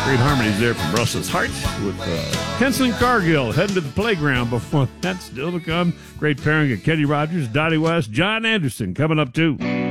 Great harmonies there from Russell's Heart with Henson Cargill heading to the playground. Before that, still to come. Great pairing of Kenny Rogers, Dottie West, John Anderson coming up too.